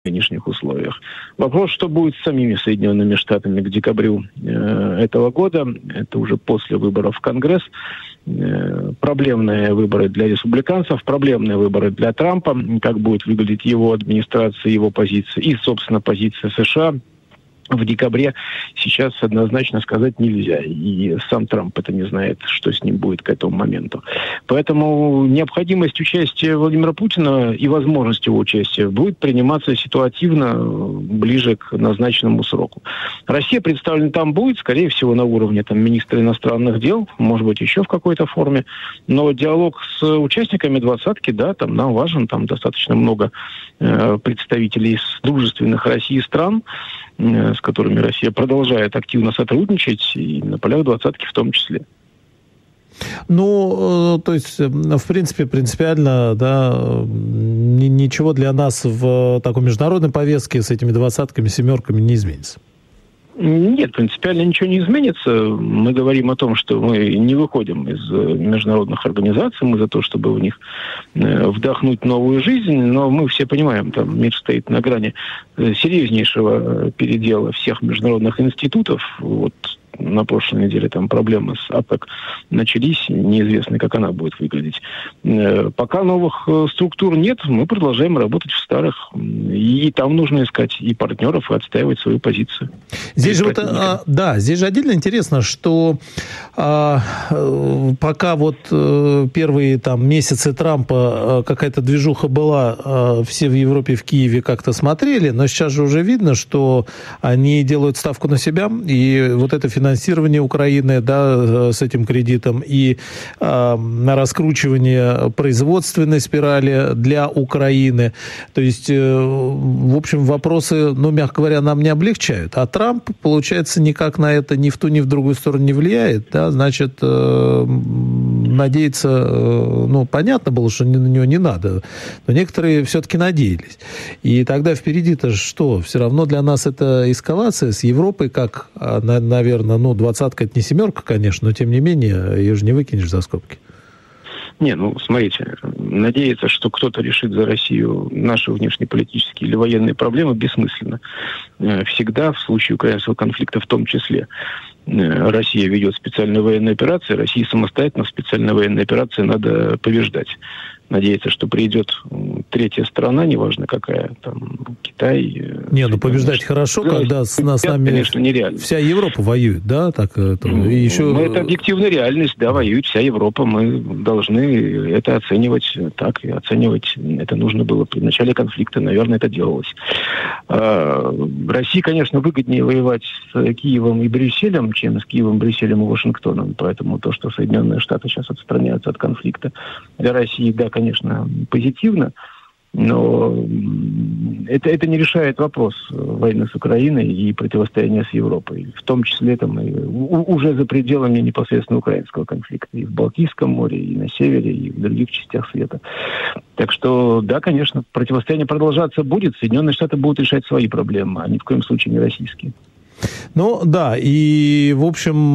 нынешних условиях. Вопрос, что будет с самими Соединенными Штатами к декабрю этого года, это уже после выборов в Конгресс. Проблемные выборы для республиканцев, проблемные выборы для Трампа, как будет выглядеть его администрация, его позиция и, собственно, позиция США в декабре сейчас однозначно сказать нельзя. И сам Трамп это не знает, что с ним будет к этому моменту. Поэтому необходимость участия Владимира Путина и возможность его участия будет приниматься ситуативно ближе к назначенному сроку. Россия представлена там будет, скорее всего, на уровне министра иностранных дел, может быть, еще в какой-то форме. Но диалог с участниками двадцатки, да, там нам важен, там достаточно много представителей из дружественных России стран, с которыми Россия продолжает активно сотрудничать, и на полях двадцатки в том числе. Ну, то есть, в принципе, принципиально, да, ничего для нас в такой международной повестке с этими двадцатками, семерками не изменится. Нет, принципиально ничего не изменится. Мы говорим о том, что мы не выходим из международных организаций, мы за то, чтобы в них вдохнуть новую жизнь, но мы все понимаем, там мир стоит на грани серьезнейшего передела всех международных институтов. Вот на прошлой неделе там проблемы с ОПЕК начались, неизвестно, как она будет выглядеть. Пока новых структур нет, мы продолжаем работать в старых, и там нужно искать и партнеров, и отстаивать свою позицию. Здесь же здесь же отдельно интересно, что пока вот первые там месяцы Трампа какая-то движуха была, все в Европе, в Киеве как-то смотрели, но сейчас же уже видно, что они делают ставку на себя, и вот это финансирование Украины, да, с этим кредитом, и на раскручивание производственной спирали для Украины. То есть, в общем, вопросы, ну, мягко говоря, нам не облегчают. А Трамп, получается, никак на это ни в ту, ни в другую сторону не влияет. Да? Значит, надеяться, ну, понятно было, что на него не надо, но некоторые все-таки надеялись. И тогда впереди-то что? Все равно для нас это эскалация с Европой, как, наверное, ну, двадцатка это не семерка, конечно, но тем не менее, ее же не выкинешь за скобки. Не, ну, смотрите, надеяться, что кто-то решит за Россию наши внешнеполитические или военные проблемы, бессмысленно. Всегда, в случае украинского конфликта в том числе, Россия ведет специальную военную операцию, России самостоятельно в специальной военной операции надо побеждать. Надеяться, что придет третья страна, неважно какая, там, Китай... Не, ну побеждать хорошо, когда с нами, конечно, нереально. Вся Европа воюет, да? Так, это, и еще... Ну, это объективная реальность, да, воюет вся Европа, мы должны это оценивать так, и оценивать это нужно было при начале конфликта, наверное, это делалось. России, конечно, выгоднее воевать с Киевом и Брюсселем, чем с Киевом, Брюсселем и Вашингтоном, поэтому то, что Соединенные Штаты сейчас отстраняются от конфликта, для России, да, конечно, позитивно, но это не решает вопрос войны с Украиной и противостояния с Европой. В том числе там, и уже за пределами непосредственно украинского конфликта. И в Балтийском море, и на севере, и в других частях света. Так что, да, конечно, противостояние продолжаться будет. Соединенные Штаты будут решать свои проблемы, а ни в коем случае не российские. Ну, да, и, в общем,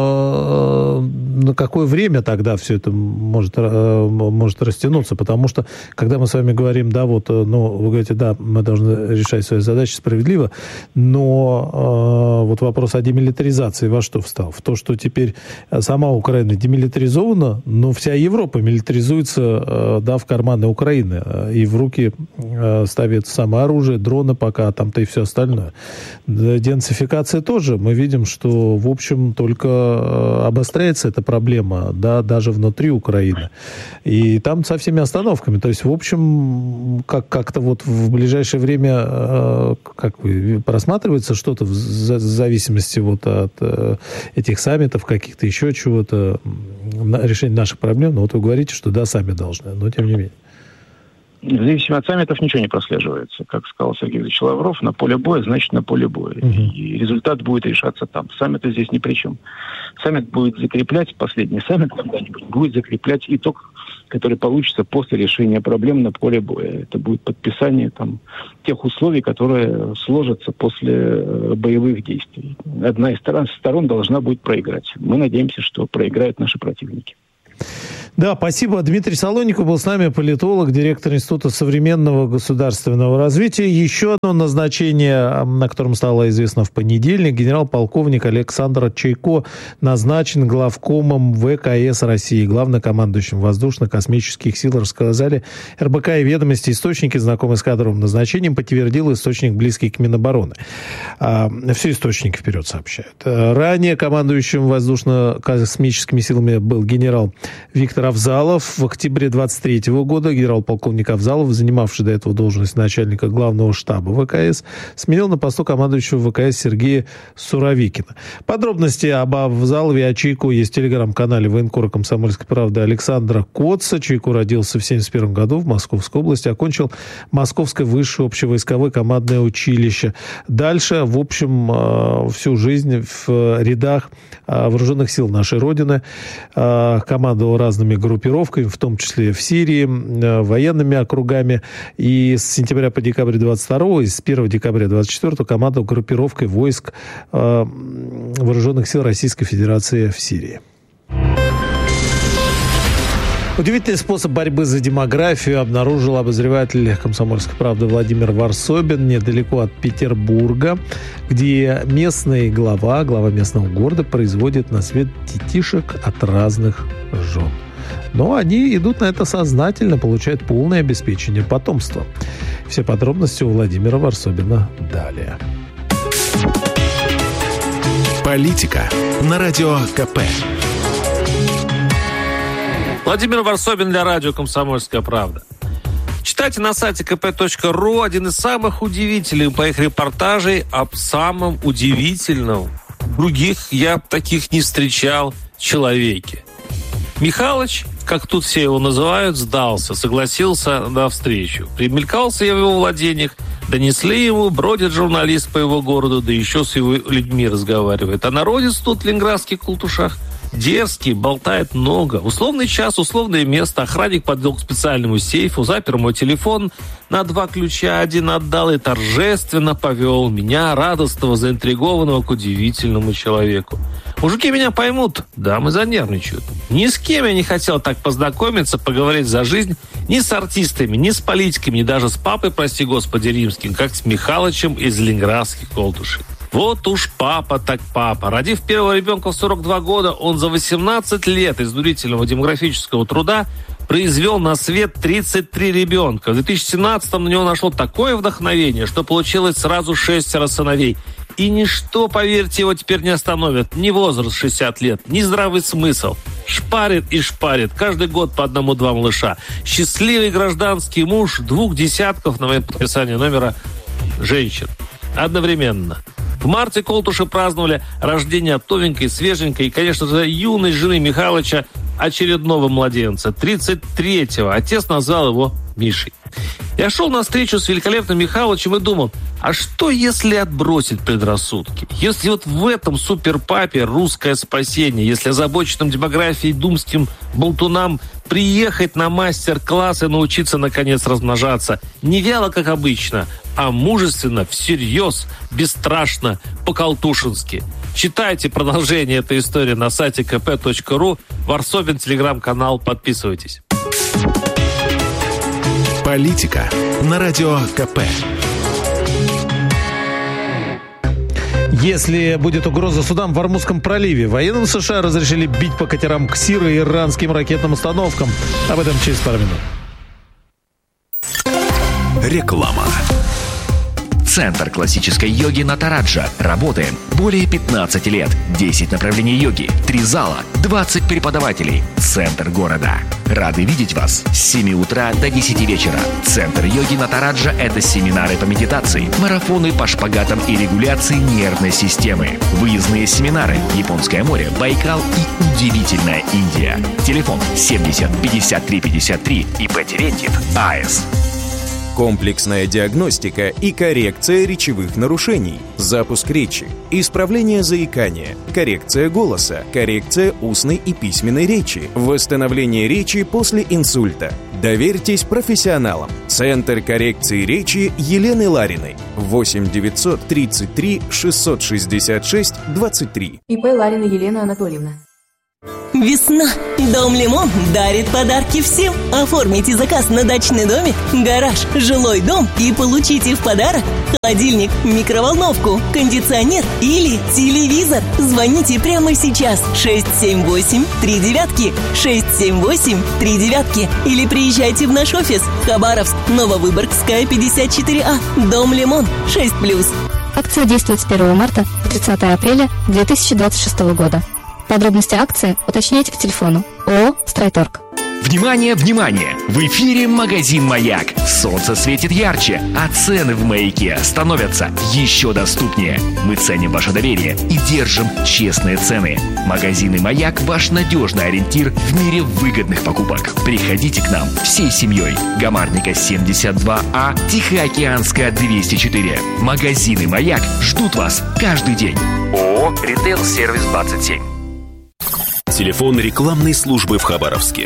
на какое время тогда все это может растянуться? Потому что, когда мы с вами говорим, да, вот, ну, вы говорите, да, мы должны решать свои задачи справедливо, но вот вопрос о демилитаризации во что встал? В то, что теперь сама Украина демилитаризована, но вся Европа милитаризуется, да, в карманы Украины, и в руки ставит самое оружие, дроны пока, там-то и все остальное. Денацификация тоже. Мы видим, что, в общем, только обостряется эта проблема, да, даже внутри Украины. И там со всеми остановками. То есть, в общем, как-то вот в ближайшее время просматривается что-то в зависимости вот от этих саммитов, каких-то еще чего-то, решение наших проблем. Но вот вы говорите, что да, сами должны, но тем не менее. В зависимости от саммитов ничего не прослеживается. Как сказал Сергей Ильич Лавров, на поле боя, значит, на поле боя. И результат будет решаться там. Саммиты здесь ни при чем. Саммит будет закреплять, последний саммит когда-нибудь, будет закреплять итог, который получится после решения проблем на поле боя. Это будет подписание там тех условий, которые сложатся после боевых действий. Одна из сторон должна будет проиграть. Мы надеемся, что проиграют наши противники. Да, спасибо. Дмитрий Солоников был с нами, политолог, директор Института современного государственного развития. Еще одно назначение, на котором стало известно в понедельник. Генерал-полковник Александр Чайко назначен главкомом ВКС России, главнокомандующим воздушно-космических сил, рассказали РБК и «Ведомости». Источники, знакомые с кадровым назначением, подтвердил источник, близкий к Минобороны. Все источники вперед сообщают. Ранее командующим воздушно-космическими силами был генерал Виктор Авзалов. В октябре 23 года генерал-полковник Авзалов, занимавший до этого должность начальника главного штаба ВКС, сменил на посту командующего ВКС Сергея Суровикина. Подробности об Авзалове и о Чайко есть в телеграм-канале военкора «Комсомольской правды» Александра Коца. Чайко родился в 1971 году в Московской области, окончил Московское высшее общевойсковое командное училище. Дальше, в общем, всю жизнь в рядах вооруженных сил нашей Родины командовал разными группировками, в том числе в Сирии, военными округами. И с сентября по декабрь 22 и с 1 декабря 24 командовал группировкой войск вооруженных сил Российской Федерации в Сирии. Удивительный способ борьбы за демографию обнаружил обозреватель «Комсомольской правды» Владимир Варсобин недалеко от Петербурга, где местный глава местного города производит на свет детишек от разных жен. Но они идут на это сознательно, получают полное обеспечение потомства. Все подробности у Владимира Варсобина далее. Политика на радио КП. Владимир Варсобин для радио «Комсомольская правда». Читайте на сайте kp.ru один из самых удивительных моих репортажей об самом удивительном, других я таких не встречал, человеке. Михалыч, как тут все его называют, сдался, согласился на встречу. Примелькался я в его владениях, донесли ему, бродит журналист по его городу, да еще с его людьми разговаривает. А народец тут в ленинградских култушах дерзкий, болтает много. Условный час, условное место. Охранник подвел к специальному сейфу, запер мой телефон на 2 ключа, один отдал и торжественно повел меня, радостного, заинтригованного, к удивительному человеку. Мужики меня поймут, дамы занервничают. Ни с кем я не хотел так познакомиться, поговорить за жизнь, ни с артистами, ни с политиками, ни даже с папой, прости господи, римским, как с Михалычем из ленинградских колтушей. Вот уж папа так папа. Родив первого ребенка в 42 года, он за 18 лет изнурительного демографического труда произвел на свет 33 ребенка. В 2017-м на него нашло такое вдохновение, что получилось сразу 6 сыновей. И ничто, поверьте, его теперь не остановит. Ни возраст 60 лет, ни здравый смысл. Шпарит и шпарит. Каждый год по 1-2 малыша. Счастливый гражданский муж 2 десятков, на мое подписание номера, женщин. Одновременно. В марте колтуши праздновали рождение тоненькой, свеженькой и, конечно же, юной жены Михалыча, очередного младенца, 33-го. Отец назвал его Мишей. Я шел на встречу с великолепным Михалычем и думал, а что если отбросить предрассудки? Если вот в этом суперпапе русское спасение, если озабоченным демографией думским болтунам приехать на мастер-класс и научиться, наконец, размножаться. Не вяло, как обычно, а мужественно, всерьез, бесстрашно, по-колтушински. Читайте продолжение этой истории на сайте kp.ru. Варсобин, телеграм-канал. Подписывайтесь. Политика на радио КП. Если будет угроза судам в Ормузском проливе, военным США разрешили бить по катерам КСИР и иранским ракетным установкам. Об этом через пару минут. Реклама. Центр классической йоги Натараджа. Работаем более 15 лет. 10 направлений йоги, 3 зала, 20 преподавателей. Центр города. Рады видеть вас с 7 утра до 10 вечера. Центр йоги Натараджа – это семинары по медитации, марафоны по шпагатам и регуляции нервной системы, выездные семинары, Японское море, Байкал и удивительная Индия. Телефон 70 53 53 ИП Терентьев АС. Комплексная диагностика и коррекция речевых нарушений, запуск речи, исправление заикания, коррекция голоса, коррекция устной и письменной речи, восстановление речи после инсульта. Доверьтесь профессионалам. Центр коррекции речи Елены Лариной. 8 933 666 23. ИП Ларина Елена Анатольевна. Весна. Дом Лимон дарит подарки всем. Оформите заказ на дачный домик, гараж, жилой дом и получите в подарок холодильник, микроволновку, кондиционер или телевизор. Звоните прямо сейчас. 678-39. 678-39. Или приезжайте в наш офис. Хабаровск, Нововыборгская, 54А. Дом Лимон, 6+. Акция действует с 1 марта по 30 апреля 2026 года. Подробности акции уточняйте по телефону ООО «Стройторг». Внимание, внимание! В эфире магазин «Маяк». Солнце светит ярче, а цены в «Маяке» становятся еще доступнее. Мы ценим ваше доверие и держим честные цены. Магазин «Маяк» – ваш надежный ориентир в мире выгодных покупок. Приходите к нам всей семьей. Гамарника 72А, Тихоокеанская 204. Магазины «Маяк» ждут вас каждый день. ООО «Ритейл Сервис 27». Телефон рекламной службы в Хабаровске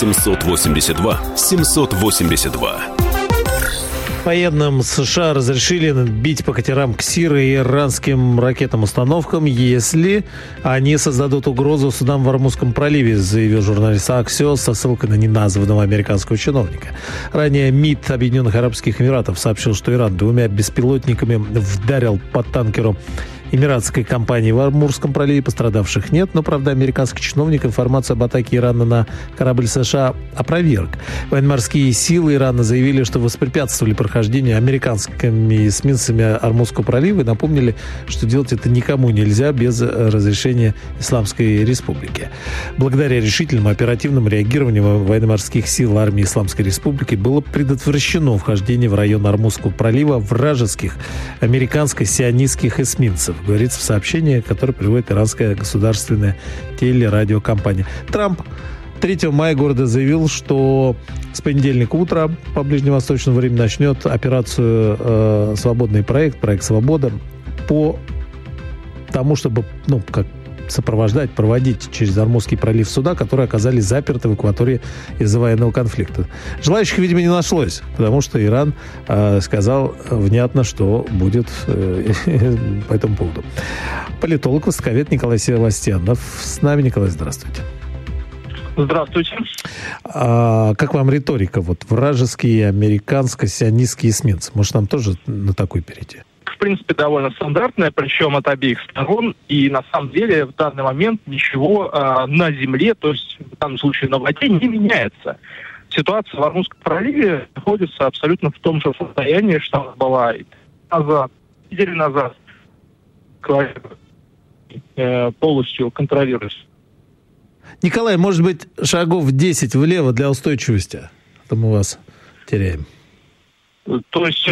782-782. Военным США разрешили бить по катерам «Ксир» и иранским ракетным установкам, если они создадут угрозу судам в Ормузском проливе, заявил журналист Axios со ссылкой на неназванного американского чиновника. Ранее МИД Объединенных Арабских Эмиратов сообщил, что Иран 2 беспилотниками вдарил по танкеру эмиратской компании в Амурском проливе. Пострадавших нет, но, правда, американский чиновник информацию об атаке Ирана на корабль США опроверг. Военно-морские силы Ирана заявили, что воспрепятствовали прохождению американскими эсминцами Ормузского пролива и напомнили, что делать это никому нельзя без разрешения Исламской Республики. Благодаря решительному оперативному реагированию военно-морских сил армии Исламской Республики было предотвращено вхождение в район Ормузского пролива вражеских американско-сионистских эсминцев, говорится в сообщении, которое приводит иранская государственная телерадиокомпания. Трамп 3 мая города заявил, что с понедельника утра по ближневосточному времени начнет операцию «Свободный проект», проект «Свобода», по тому, чтобы, сопровождать, проводить через Ормузский пролив суда, которые оказались заперты в акватории из-за военного конфликта. Желающих, видимо, не нашлось, потому что Иран сказал внятно, что будет по этому поводу. Политолог, востоковед Николай Севастьянов с нами. Николай, здравствуйте. Здравствуйте. Как вам риторика? Вражеские, американско-сионистские эсминцы. Может, нам тоже на такой перейти? В принципе, довольно стандартная, причем от обеих сторон. И на самом деле в данный момент ничего на земле, то есть в данном случае на воде, не меняется. Ситуация в Ормузском проливе находится абсолютно в том же состоянии, что она была неделю назад, полностью контролируется. Николай, может быть, шагов 10 влево для устойчивости? А то мы вас теряем. То есть...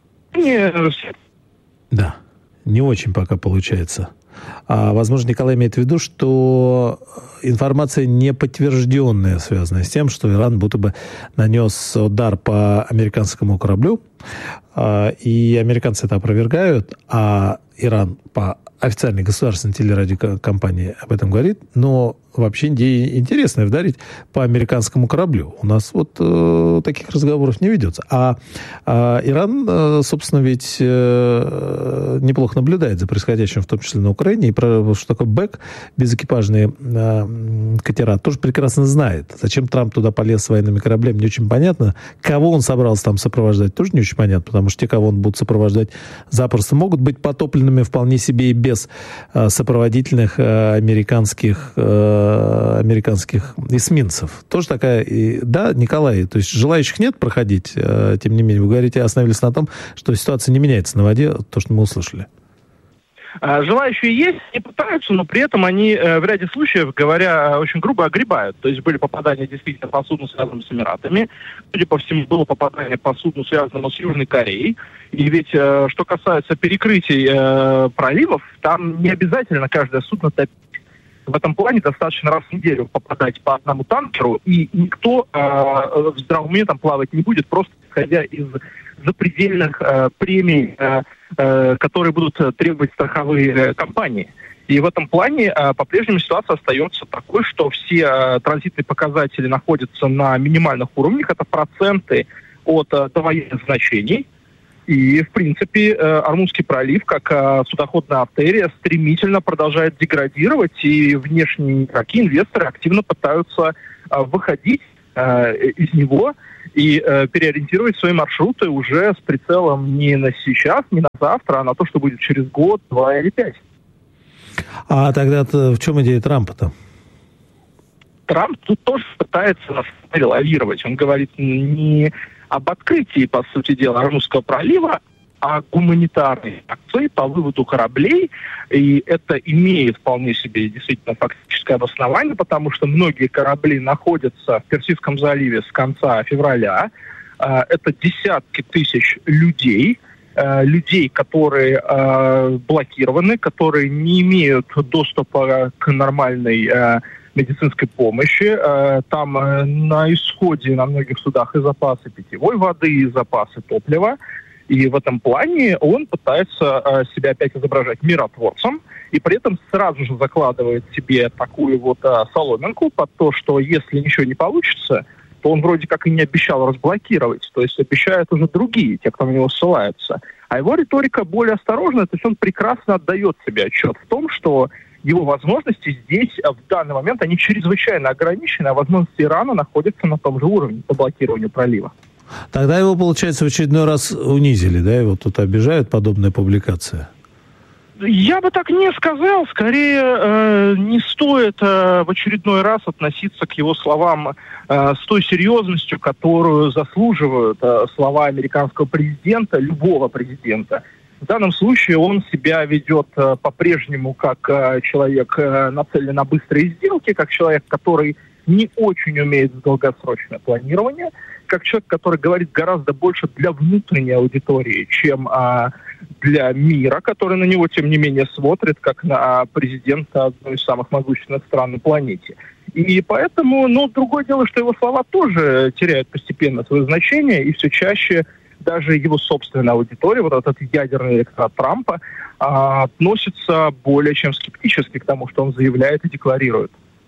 Да, не очень пока получается. Возможно, Николай имеет в виду, что информация не подтвержденная, связанная с тем, что Иран будто бы нанес удар по американскому кораблю, и американцы это опровергают, а Иран по официальной государственной телерадиокомпании об этом говорит, но вообще идея интересная — вдарить по американскому кораблю. У нас таких разговоров не ведется. А Иран, собственно, ведь неплохо наблюдает за происходящим, в том числе на Украине, и про что такое БЭК, безэкипажные катера, тоже прекрасно знает. Зачем Трамп туда полез с военными кораблями, не очень понятно. Кого он собрался там сопровождать, тоже не очень понятно, потому что те, кого он будет сопровождать, запросто могут быть потопленными вполне себе и без сопроводительных американских эсминцев. Тоже такая... Да, Николай, то есть желающих нет проходить, тем не менее, вы говорите, остановились на том, что ситуация не меняется на воде, то, что мы услышали. Желающие есть, и пытаются, но при этом они в ряде случаев, говоря очень грубо, огребают. То есть были попадания действительно по судну, связанному с Эмиратами. Судя по всему, было попадание по судну, связанному с Южной Кореей. И ведь, что касается перекрытий проливов, там не обязательно каждое судно топить. В этом плане достаточно раз в неделю попадать по одному танкеру, и никто в здравом уме там плавать не будет, просто исходя из запредельных премий, которые будут требовать страховые компании. И в этом плане по-прежнему ситуация остается такой, что все транзитные показатели находятся на минимальных уровнях. Это проценты от довоенных значений. И, в принципе, Ормузский пролив, как судоходная артерия, стремительно продолжает деградировать, и внешние игроки, инвесторы активно пытаются выходить из него и переориентировать свои маршруты уже с прицелом не на сейчас, не на завтра, а на то, что будет через год, 2 или 5. А тогда в чем идея Трампа-то? Трамп тут тоже пытается нас лавировать. Он говорит не об открытии, по сути дела, Ормузского пролива, а гуманитарной акции по выводу кораблей. И это имеет вполне себе действительно фактическое обоснование, потому что многие корабли находятся в Персидском заливе с конца февраля. Это десятки тысяч людей, которые блокированы, которые не имеют доступа к нормальной медицинской помощи. Там на исходе на многих судах и запасы питьевой воды, и запасы топлива. И в этом плане он пытается себя опять изображать миротворцем, и при этом сразу же закладывает себе такую вот соломинку под то, что если ничего не получится, то он вроде как и не обещал разблокировать. То есть обещают уже другие, те, кто на него ссылается. А его риторика более осторожная, то есть он прекрасно отдает себе отчет в том, что его возможности здесь в данный момент, они чрезвычайно ограничены, а возможности Ирана находятся на том же уровне по блокированию пролива. Тогда его, получается, в очередной раз унизили, да? Его тут обижают, подобная публикация. Я бы так не сказал. Скорее, не стоит в очередной раз относиться к его словам с той серьезностью, которую заслуживают слова американского президента, любого президента. В данном случае он себя ведет по-прежнему как человек, нацеленный на быстрые сделки, как человек, который не очень умеет в долгосрочное планирование, как человек, который говорит гораздо больше для внутренней аудитории, чем для мира, который на него, тем не менее, смотрит, как на президента одной из самых могущественных стран на планете. И поэтому, другое дело, что его слова тоже теряют постепенно свое значение, и все чаще даже его собственная аудитория, вот этот ядерный электорат Трампа, относится более чем скептически к тому, что он заявляет и декларирует.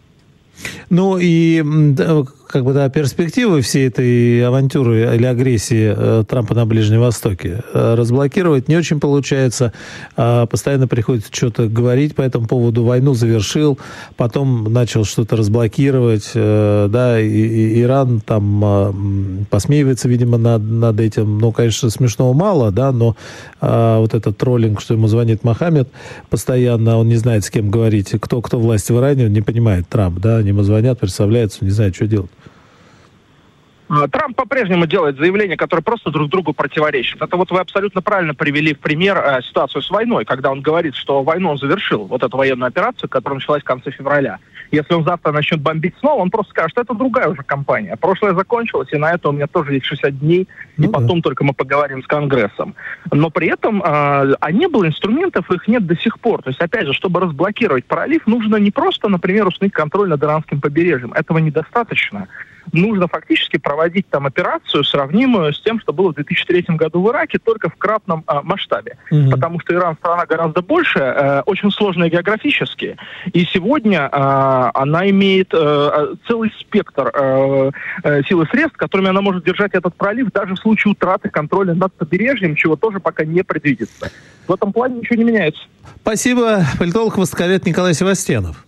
Ну и перспективы всей этой авантюры или агрессии Трампа на Ближнем Востоке разблокировать не очень получается. Постоянно приходится что-то говорить по этому поводу. Войну завершил, потом начал что-то разблокировать. Да, и Иран там посмеивается, видимо, над этим. Ну, конечно, смешного мало, да, но вот этот троллинг, что ему звонит Мохаммед постоянно, он не знает, с кем говорить. Кто власти в Иране, он не понимает, Трамп, да, они ему звонят, представляются, не знает, что делать. Трамп по-прежнему делает заявления, которые просто друг другу противоречат. Это вот вы абсолютно правильно привели в пример ситуацию с войной, когда он говорит, что войну он завершил, вот эту военную операцию, которая началась в конце февраля. Если он завтра начнет бомбить снова, он просто скажет, что это другая уже кампания. Прошлое закончилось, и на это у меня тоже есть 60 дней, и потом только мы поговорим с Конгрессом. Но при этом не было инструментов, их нет до сих пор. То есть, опять же, чтобы разблокировать пролив, нужно не просто, например, установить контроль над иранским побережьем. Этого недостаточно. Нужно фактически проводить там операцию, сравнимую с тем, что было в 2003 году в Ираке, только в кратном масштабе. Потому что Иран страна гораздо больше, очень сложная географически. И сегодня она имеет целый спектр сил и средств, которыми она может держать этот пролив даже в случае утраты контроля над побережьем, чего тоже пока не предвидится. В этом плане ничего не меняется. Спасибо. Политолог-востоковед Николай Севастьянов.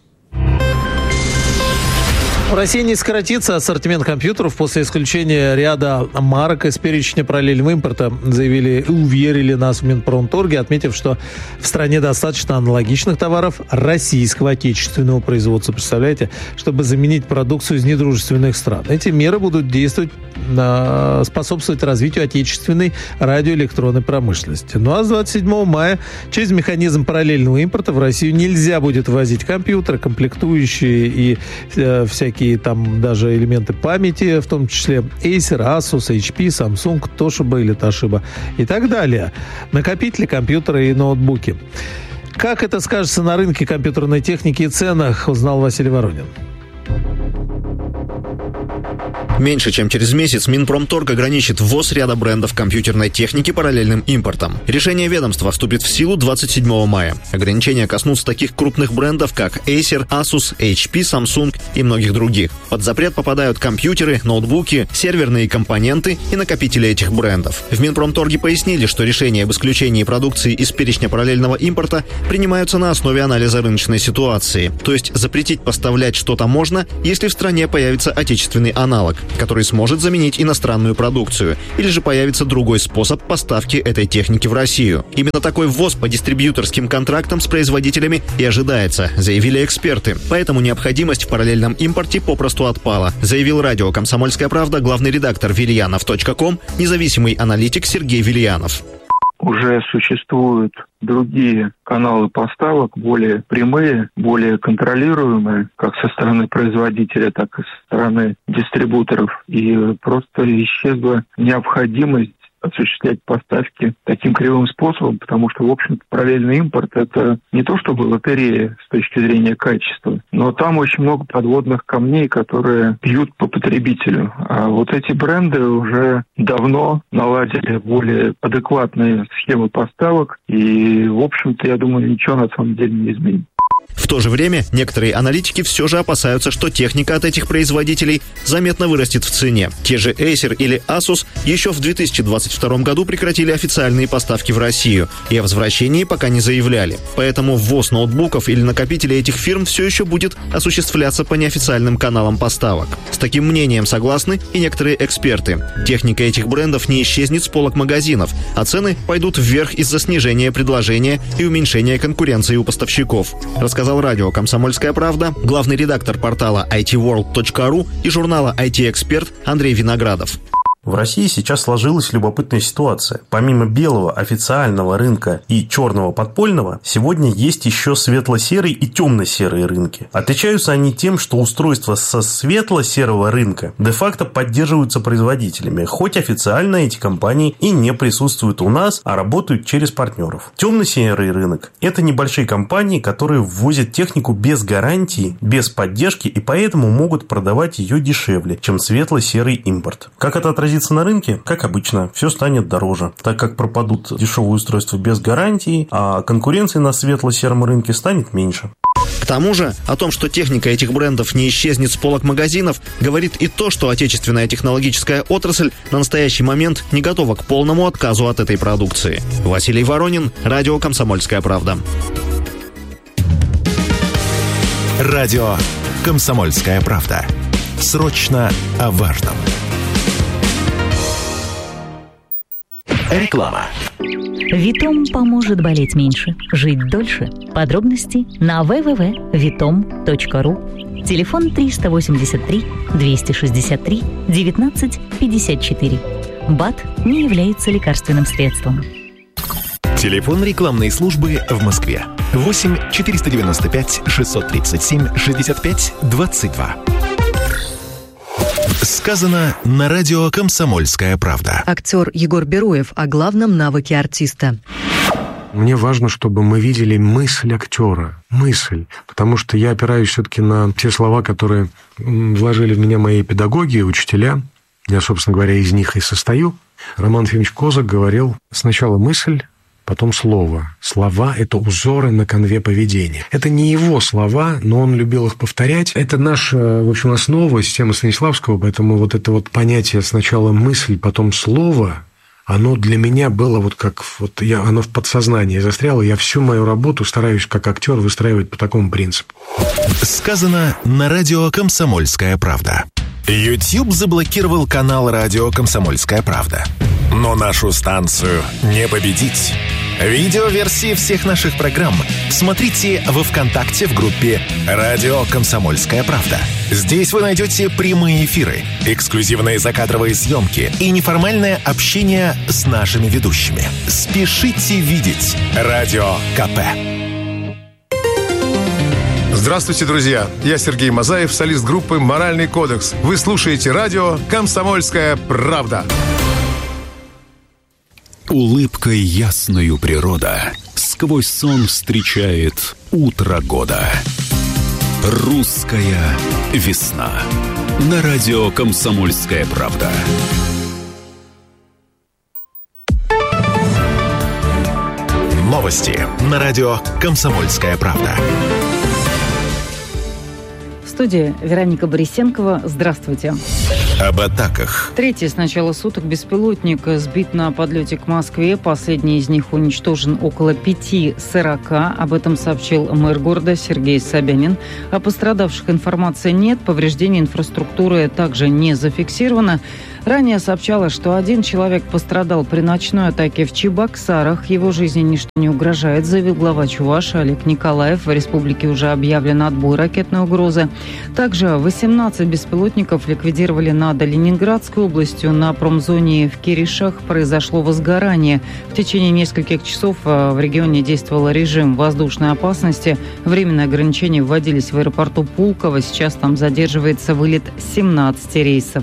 В России не сократится ассортимент компьютеров после исключения ряда марок из перечня параллельного импорта, заявили и уверили нас в Минпромторге, отметив, что в стране достаточно аналогичных товаров российского отечественного производства, представляете, чтобы заменить продукцию из недружественных стран. Эти меры будут действовать, способствовать развитию отечественной радиоэлектронной промышленности. Ну а с 27 мая через механизм параллельного импорта в Россию нельзя будет ввозить компьютеры, комплектующие и всякие там даже элементы памяти, в том числе Acer, Asus, HP, Samsung, Toshiba или Toshiba и так далее. Накопители, компьютеры и ноутбуки. Как это скажется на рынке компьютерной техники и ценах, узнал Василий Воронин. Меньше чем через месяц Минпромторг ограничит ввоз ряда брендов компьютерной техники параллельным импортом. Решение ведомства вступит в силу 27 мая. Ограничения коснутся таких крупных брендов, как Acer, Asus, HP, Samsung и многих других. Под запрет попадают компьютеры, ноутбуки, серверные компоненты и накопители этих брендов. В Минпромторге пояснили, что решения об исключении продукции из перечня параллельного импорта принимаются на основе анализа рыночной ситуации. То есть запретить поставлять что-то можно, если в стране появится отечественный аналог, который сможет заменить иностранную продукцию, или же появится другой способ поставки этой техники в Россию. Именно такой ввоз по дистрибьюторским контрактам с производителями и ожидается, заявили эксперты. Поэтому необходимость в параллельном импорте попросту отпала, заявил радио «Комсомольская правда» главный редактор Вильянов.ком, независимый аналитик Сергей Вильянов. Уже существуют другие каналы поставок, более прямые, более контролируемые, как со стороны производителя, так и со стороны дистрибуторов. И просто исчезла необходимость осуществлять поставки таким кривым способом, потому что, в общем-то, параллельный импорт – это не то чтобы лотерея с точки зрения качества, но там очень много подводных камней, которые бьют по потребителю. А вот эти бренды уже давно наладили более адекватные схемы поставок, и, в общем-то, я думаю, ничего на самом деле не изменит. В то же время некоторые аналитики все же опасаются, что техника от этих производителей заметно вырастет в цене. Те же Acer или Asus еще в 2022 году прекратили официальные поставки в Россию и о возвращении пока не заявляли. Поэтому ввоз ноутбуков или накопителей этих фирм все еще будет осуществляться по неофициальным каналам поставок. С таким мнением согласны и некоторые эксперты. Техника этих брендов не исчезнет с полок магазинов, а цены пойдут вверх из-за снижения предложения и уменьшения конкуренции у поставщиков, рассказал радио «Комсомольская правда» главный редактор портала itworld.ru и журнала IT-эксперт Андрей Виноградов. В России сейчас сложилась любопытная ситуация. Помимо белого официального рынка и черного подпольного, сегодня есть еще светло-серый и темно-серые рынки. Отличаются они тем, что устройства со светло-серого рынка де-факто поддерживаются производителями, хоть официально эти компании и не присутствуют у нас, а работают через партнеров. Темно-серый рынок – это небольшие компании, которые ввозят технику без гарантии, без поддержки и поэтому могут продавать ее дешевле, чем светло-серый импорт. Как это отразится на рынке? Как обычно, все станет дороже, так как пропадут дешевые устройства без гарантии, а конкуренции на светло-сером рынке станет меньше. К тому же, о том, что техника этих брендов не исчезнет с полок магазинов, говорит и то, что отечественная технологическая отрасль на настоящий момент не готова к полному отказу от этой продукции. Василий Воронин, радио «Комсомольская правда». Радио «Комсомольская правда». Срочно о важном. Реклама. Витом поможет болеть меньше, жить дольше. Подробности на www.vitom.ru. Телефон 383 263 19 54. БАД не является лекарственным средством. Телефон рекламной службы в Москве. 8 495 637 65 22. Сказано на радио «Комсомольская правда». Актер Егор Бероев о главном навыке артиста. Мне важно, чтобы мы видели мысль актера. Мысль. Потому что я опираюсь все-таки на те слова, которые вложили в меня мои педагоги, учителя. Я, собственно говоря, из них и состою. Роман Ефимович Козак говорил: сначала мысль, потом слово. Слова – это узоры на конве поведения. Это не его слова, но он любил их повторять. Это наша, в общем, основа системы Станиславского, поэтому вот это вот понятие сначала мысль, потом слово, оно для меня было вот как... оно в подсознании застряло. Я всю мою работу стараюсь как актер выстраивать по такому принципу. Сказано на радио «Комсомольская правда». YouTube заблокировал канал радио «Комсомольская правда». Но нашу станцию не победить. Видеоверсии всех наших программ смотрите во ВКонтакте в группе «Радио Комсомольская правда». Здесь вы найдете прямые эфиры, эксклюзивные закадровые съемки и неформальное общение с нашими ведущими. Спешите видеть Радио КП. Здравствуйте, друзья! Я Сергей Мазаев, солист группы «Моральный кодекс». Вы слушаете радио «Комсомольская правда». Улыбкой ясною природа сквозь сон встречает утро года. Русская весна. на радио «Комсомольская правда». Новости на радио «Комсомольская правда». В студии Вероника Борисенкова. Здравствуйте. Об атаках. Третий с начала суток беспилотник сбит на подлете к Москве. Последний из них уничтожен около 5:40. Об этом сообщил мэр города Сергей Собянин. О пострадавших информации нет. Повреждение инфраструктуры также не зафиксировано. Ранее сообщалось, что один человек пострадал при ночной атаке в Чебоксарах. Его жизни ничто не угрожает, заявил глава Чувашии Олег Николаев. В республике уже объявлен отбой ракетной угрозы. Также 18 беспилотников ликвидировали над Ленинградской областью. На промзоне в Киришах произошло возгорание. В течение нескольких часов в регионе действовал режим воздушной опасности. Временные ограничения вводились в аэропорту Пулково. Сейчас там задерживается вылет 17 рейсов.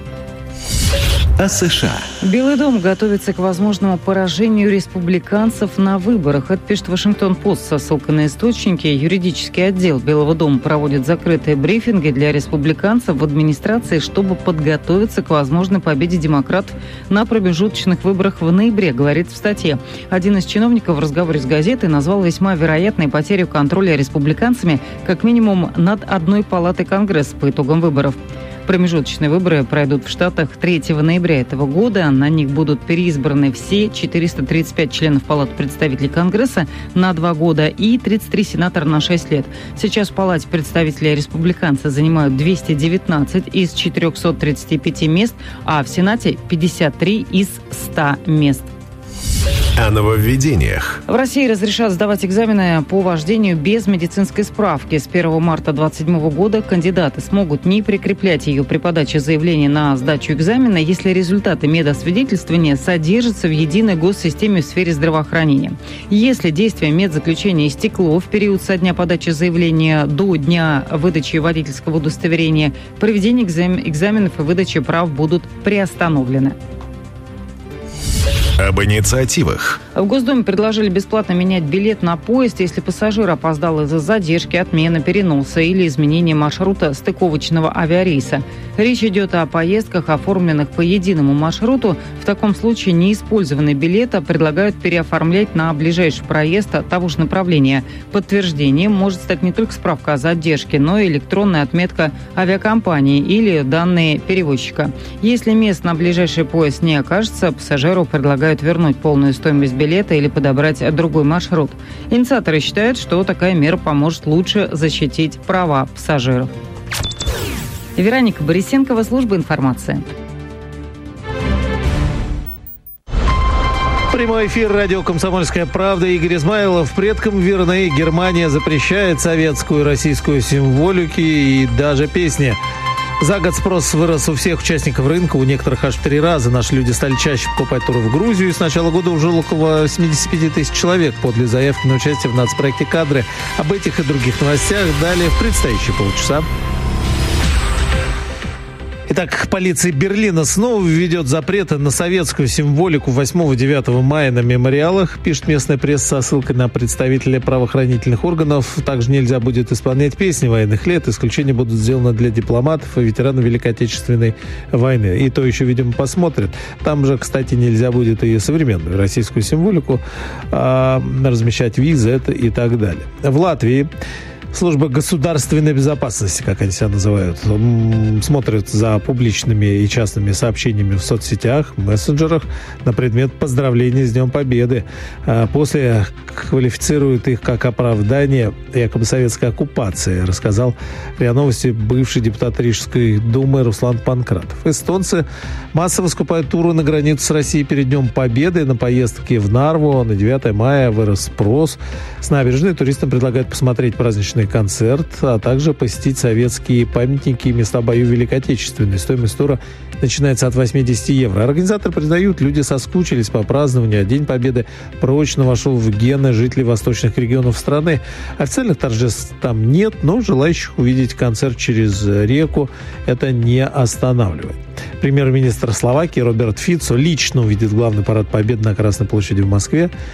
О США. Белый дом готовится к возможному поражению республиканцев на выборах. Это пишет Вашингтон-Пост со ссылкой на источники. Юридический отдел Белого дома проводит закрытые брифинги для республиканцев в администрации, чтобы подготовиться к возможной победе демократов на промежуточных выборах в ноябре, говорит в статье. Один из чиновников в разговоре с газетой назвал весьма вероятной потерю контроля республиканцами как минимум над одной палатой Конгресса по итогам выборов. Промежуточные выборы пройдут в Штатах 3 ноября этого года. На них будут переизбраны все 435 членов Палаты представителей Конгресса на 2 года и 33 сенатора на 6 лет. Сейчас в Палате представителей республиканцы занимают 219 из 435 мест, а в Сенате 53 из 100 мест. О нововведениях. В России разрешат сдавать экзамены по вождению без медицинской справки. С 1 марта 2027 года кандидаты смогут не прикреплять ее при подаче заявления на сдачу экзамена, если результаты медосвидетельствования содержатся в единой госсистеме в сфере здравоохранения. Если действие медзаключения истекло в период со дня подачи заявления до дня выдачи водительского удостоверения, проведение экзаменов и выдача прав будут приостановлены. Об инициативах. В Госдуме предложили бесплатно менять билет на поезд, если пассажир опоздал из-за задержки, отмены, переноса или изменения маршрута стыковочного авиарейса. Речь идет о поездках, оформленных по единому маршруту. В таком случае неиспользованный билет предлагают переоформлять на ближайший проезд того же направления. Подтверждением может стать не только справка о задержке, но и электронная отметка авиакомпании или данные перевозчика. Если мест на ближайший поезд не окажется, пассажиру предлагают вернуть полную стоимость билета или подобрать другой маршрут. Инициаторы считают, что такая мера поможет лучше защитить права пассажиров. Вероника Борисенкова, служба информации. Прямой эфир радио «Комсомольская правда». Игорь Измайлов. Предкам верны. Германия запрещает советскую и российскую символики и даже песни. За год спрос вырос у всех участников рынка, у некоторых аж в 3 раза. Наши люди стали чаще покупать туры в Грузию. С начала года уже около 75 тысяч человек подали заявки на участие в нацпроекте «Кадры». Об этих и других новостях далее в предстоящие полчаса. Итак, полиция Берлина снова введет запреты на советскую символику 8-9 мая на мемориалах, пишет местная пресса со ссылкой на представителей правоохранительных органов. Также нельзя будет исполнять песни военных лет. Исключения будут сделаны для дипломатов и ветеранов Великой Отечественной войны. И то еще, видимо, посмотрят. Там же, кстати, нельзя будет и современную российскую символику размещать, визы это и так далее. В Латвии служба государственной безопасности, как они себя называют, смотрят за публичными и частными сообщениями в соцсетях, мессенджерах на предмет поздравления с Днем Победы. После квалифицируют их как оправдание якобы советской оккупации, рассказал РИА Новости бывший депутат Рижской думы Руслан Панкратов. Эстонцы массово скупают туры на границу с Россией перед Днем Победы. На поездки в Нарву на 9 мая вырос спрос. С набережной туристам предлагают посмотреть праздничный концерт, а также посетить советские памятники и места боев Великой Отечественной. Стоимость тура начинается от 80 евро. Организаторы признают, люди соскучились по празднованию, а День Победы прочно вошел в гены жителей восточных регионов страны. Официальных торжеств там нет, но желающих увидеть концерт через реку это не останавливает. Премьер-министр Словакии Роберт Фицо лично увидит главный парад Победы на Красной площади в Москве.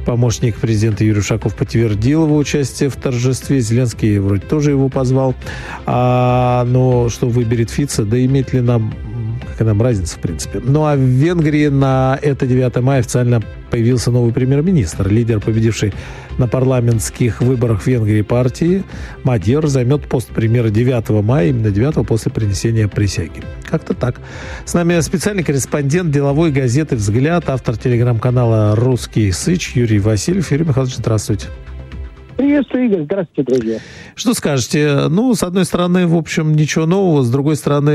помощник президента Юрий Ушаков подтвердил его участие в торжестве. Зеленский вроде тоже его позвал. Но что выберет Фица, да имеет ли нам... Какая нам разница, в принципе. Ну, а в Венгрии на это 9 мая официально появился новый премьер-министр. Лидер, победивший на парламентских выборах в Венгрии партии, Мадьяр, займет пост премьера 9 мая, именно 9 после принесения присяги. Как-то так. С нами специальный корреспондент деловой газеты «Взгляд», автор телеграм-канала «Русский Сыч» Юрий Васильев. Юрий Михайлович, здравствуйте. Приветствую, Игорь. Здравствуйте, друзья. Что скажете? Ну, с одной стороны, в общем, ничего нового. С другой стороны,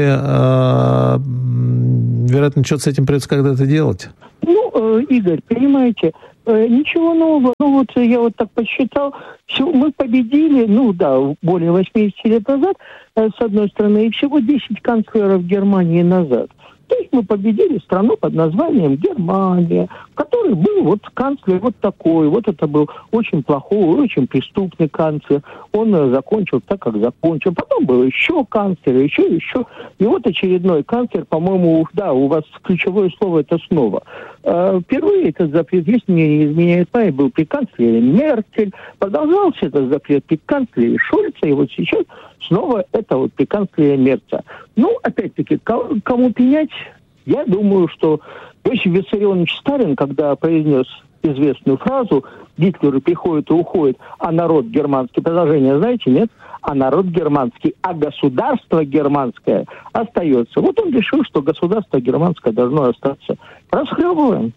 вероятно, что-то с этим придется когда-то делать. Ну, Игорь, понимаете, ничего нового. Ну, вот я вот так посчитал. Мы победили, более 80 лет назад, с одной стороны, и всего 10 канцлеров Германии назад. То есть мы победили страну под названием Германия, в которой был вот канцлер вот такой. Вот это был очень плохой, очень преступный канцлер. Он закончил так, как закончил. Потом был еще канцлер, еще. И вот очередной канцлер, по-моему, у вас ключевое слово это снова. Впервые этот запрет, если мне не изменяет память, был при канцлере Меркель. Продолжался этот запрет при канцлере Шольца. И вот сейчас снова это вот при канцлере Мерца. Ну, опять-таки, кому пенять? Я думаю, что Иосиф Виссарионович Сталин, когда произнес известную фразу «Гитлер приходит и уходит, а народ германский», продолжение знаете, нет? А народ германский, а государство германское остается. Вот он решил, что государство германское должно остаться. Расхлебываем.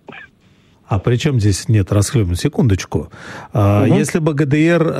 А при чем здесь нет расхлебывания? Секундочку. Если бы ГДР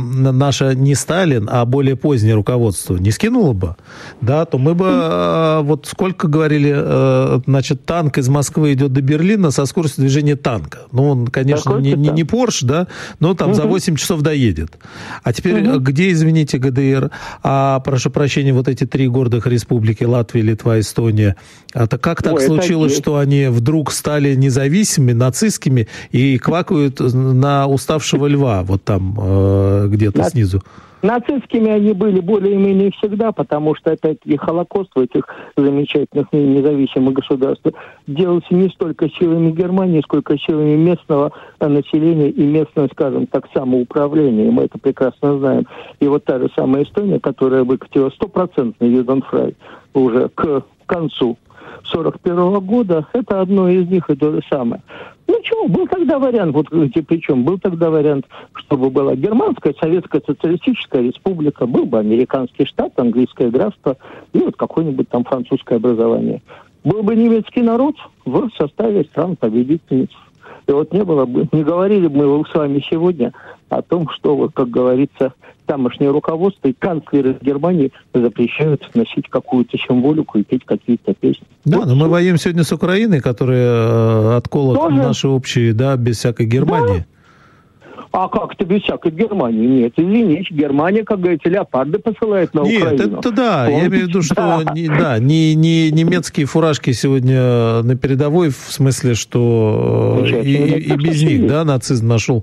наша не Сталин, а более позднее руководство не скинуло бы, да, то мы бы, вот сколько говорили, значит, танк из Москвы идет до Берлина со скоростью движения танка. Ну, он, конечно, не Порш, да, но там за 8 часов доедет. А теперь где, извините, ГДР? Прошу прощения, вот эти 3 гордых республики, Латвия, Литва, Эстония, это как так случилось, что они вдруг стали независимыми, нацистскими и квакают на уставшего льва, вот там где-то снизу? Нацистскими они были более-менее всегда, потому что, опять-таки, Холокост в этих замечательных независимых государствах делался не столько силами Германии, сколько силами местного населения и местного, скажем так, самоуправления. И мы это прекрасно знаем. И вот та же самая Эстония, которая выкатила 100% Юденфрай уже к концу 1941 года, это одно из них и то же самое. Ну чего, был тогда вариант, был тогда вариант, чтобы была германская, советская социалистическая республика, был бы американский штат, английское графство и вот какое-нибудь там французское образование. Был бы немецкий народ в составе стран-победительниц. И вот не говорили бы мы с вами сегодня о том, что, вот, как говорится, тамошнее руководство и канцлеры Германии запрещают носить какую-то символику и петь какие-то песни. Да, но мы воюем сегодня с Украиной, которая отколот наши общие, да, без всякой Германии. Да. А как это без всякой Германии? Нет, извините, Германия, как говорится, леопарды посылает на Украину. Нет, это да, я имею в виду, что не немецкие фуражки сегодня на передовой, в смысле, что и без них, да, нацизм нашел.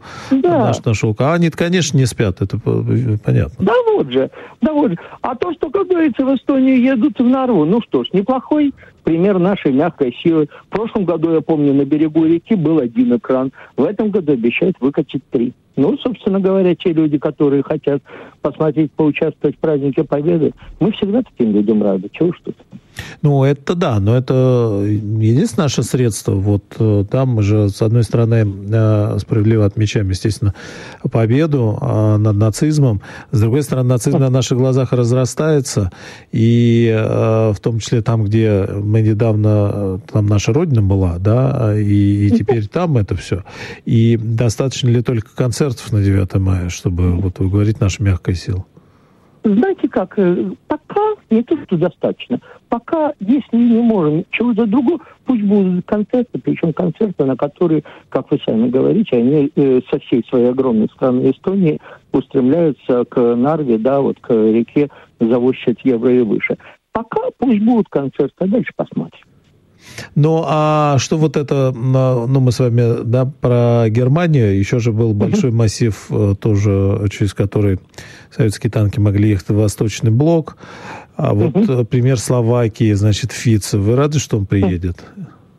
А они, конечно, не спят, это понятно. Да вот же. А то, что, как говорится, в Эстонии едут в Нарву, ну что ж, неплохой пример нашей мягкой силы. В прошлом году, я помню, на берегу реки был 1 экран. В этом году обещают выкатить 3. Ну, собственно говоря, те люди, которые хотят посмотреть, поучаствовать в празднике Победы, мы всегда таким людям рады. Чего ж тут? Ну, это да, но это единственное наше средство. Вот там мы же, с одной стороны, справедливо отмечаем, естественно, победу над нацизмом. С другой стороны, нацизм на наших глазах разрастается. И в том числе там, где мы недавно, там наша родина была, да, и теперь там это все. И достаточно ли только концертов на 9 мая, чтобы, вот вы говорите, наша мягкая сила? Знаете как, пока не то, что достаточно. Пока, если не можем чего-то другого, пусть будут концерты, причем концерты, на которые, как вы сами говорите, они со всей своей огромной страны Эстонии устремляются к Нарве, да, вот к реке за 80 евро и выше. Пока пусть будут концерты, а дальше посмотрим. Ну, а что вот это, ну, мы с вами, да, про Германию, еще же был большой массив тоже, через который советские танки могли ехать в Восточный блок, а вот пример Словакии, значит, Фице, вы рады, что он приедет?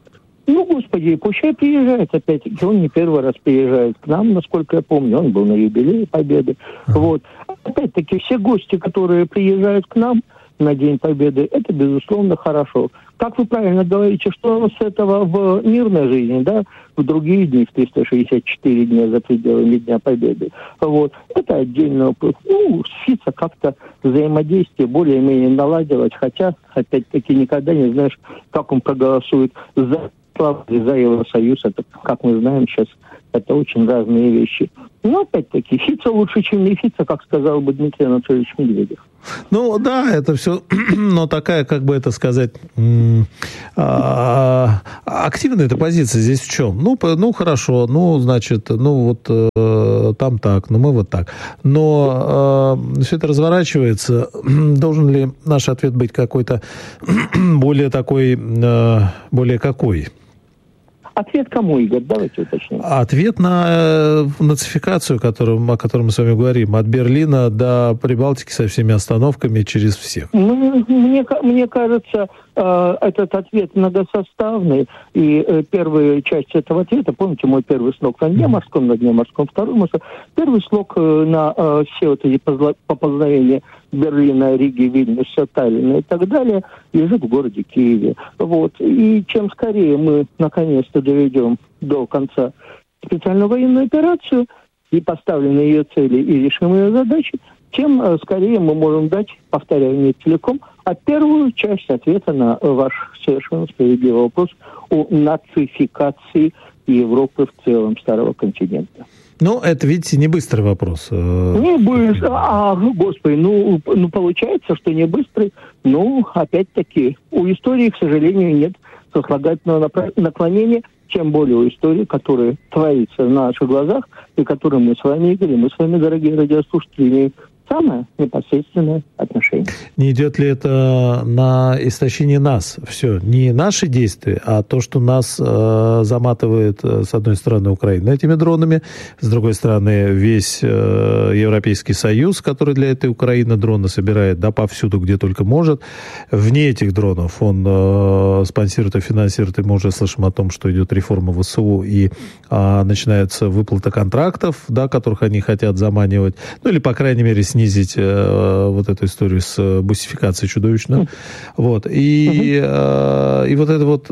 Ну, господи, пущай приезжает, опять-таки, он не первый раз приезжает к нам, насколько я помню, он был на юбилее Победы. Вот. Опять-таки, все гости, которые приезжают к нам на День Победы, это, безусловно, хорошо. Как вы правильно говорите, что с этого в мирной жизни, да, в другие дни, в 364 дня за пределами Дня Победы, вот, это отдельный вопрос. Ну, с ФИЦа как-то взаимодействие более-менее наладилось, хотя, опять-таки, никогда не знаешь, как он проголосует за Евросоюз. Это, как мы знаем сейчас, это очень разные вещи. Но, опять-таки, Фица лучше, чем не Фица, как сказал бы Дмитрий Анатольевич Медведев. Ну, да, это все, но такая, как бы это сказать, активная эта позиция здесь в чем? Ну, хорошо, ну, значит, ну, вот там так, ну, мы вот так. Но все это разворачивается. Должен ли наш ответ быть какой-то более такой, более какой? Ответ кому, Игорь? Давайте уточним. Ответ на нацификацию, о которой мы с вами говорим, от Берлина до Прибалтики со всеми остановками через всех. Мне кажется, этот ответ многосоставный, и первая часть этого ответа, помните, мой первый слог на дне морском, второй морской, первый слог на все вот эти поползновения Берлина, Риги, Вильнюса, Таллина и так далее, лежит в городе Киеве. Вот. И чем скорее мы наконец-то доведем до конца специальную военную операцию и поставленные ее цели, и решим ее задачи, тем скорее мы можем дать, повторяю, не целиком, а первую часть ответа на ваш совершенно справедливый вопрос о нацификации Европы в целом, старого континента. Ну, это, видите, не быстрый вопрос. Не быстрый. Господи, ну, получается, что не быстрый. Ну, опять-таки, у истории, к сожалению, нет сослагательного наклонения, тем более у истории, которая творится на наших глазах, и которой мы с вами, Игорь, мы с вами, дорогие радиослушатели, имеем самое непосредственное отношение. Не идет ли это на истощение нас? Все, не наши действия, а то, что нас заматывает, с одной стороны, Украина этими дронами, с другой стороны, весь Европейский Союз, который для этой Украины дроны собирает, да, повсюду, где только может. Вне этих дронов он спонсирует и финансирует, и мы уже слышим о том, что идет реформа ВСУ, и начинается выплата контрактов, да, которых они хотят заманивать, ну, или, по крайней мере, снизить вот эту историю с бусификацией чудовищно. Вот. И вот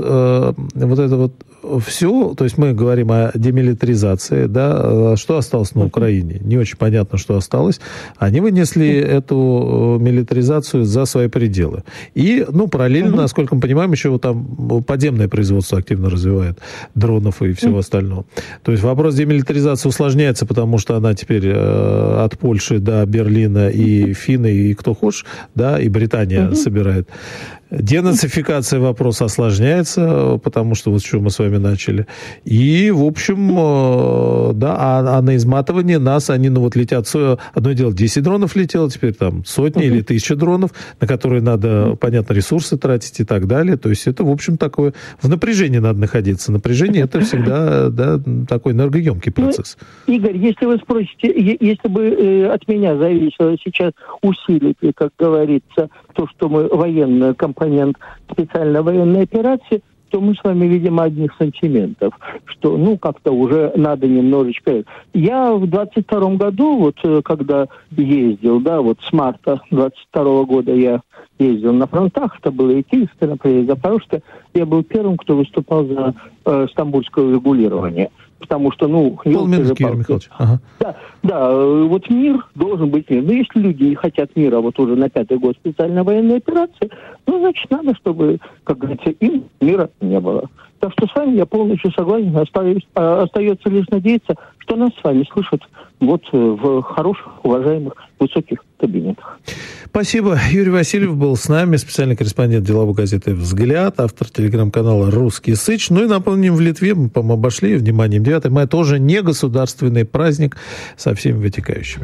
это вот все, то есть мы говорим о демилитаризации, да, что осталось на Украине? Не очень понятно, что осталось. Они вынесли эту милитаризацию за свои пределы. И, ну, параллельно, насколько мы понимаем, еще вот там подземное производство активно развивает дронов и всего остального. То есть вопрос демилитаризации усложняется, потому что она теперь от Польши до Берлина и Финны, и кто хочешь, да, и Британия собирает. Денацификация вопроса осложняется, потому что вот с чего мы с вами начали. И, в общем, да, а на изматывание нас они, ну, вот летят, одно дело, 10 дронов летело, теперь там сотни или 1000 дронов, на которые надо, понятно, ресурсы тратить и так далее. То есть это, в общем, такое, в напряжении надо находиться. Напряжение это всегда, да, такой энергоемкий процесс. Ну, Игорь, если вы спросите, если бы от меня зависело сейчас усилить, как говорится, то, что мы военная компонент специальной военной операции, то мы с вами видим одних сантиментов, что, ну, как-то уже надо немножечко... Я в 22-м году, вот, когда ездил, да, вот с марта 22-го года я ездил на фронтах, это было и Киевское, например, и Запорожское, я был первым, кто выступал за стамбульское регулирование. Потому что, ну... Полминутки, Юрий Михайлович. Ага. Да, вот мир должен быть мир. Но если люди не хотят мира вот уже на 5-й год специальной военной операции, ну, значит, надо, чтобы, как говорится, им мира не было. Так что с вами я полностью согласен. Остается лишь надеяться, что нас с вами слышат вот в хороших, уважаемых, высоких кабинетах. Спасибо. Юрий Васильев был с нами, специальный корреспондент деловой газеты «Взгляд», автор телеграм-канала «Русский Сыч». Ну и напомним, в Литве мы, по-моему, обошли вниманием 9 мая, тоже не государственный праздник со всеми вытекающими.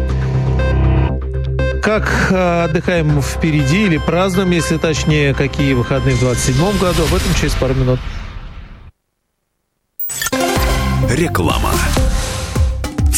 Как отдыхаем впереди или празднуем, если точнее, какие выходные в 27-м году, об этом через пару минут. Реклама.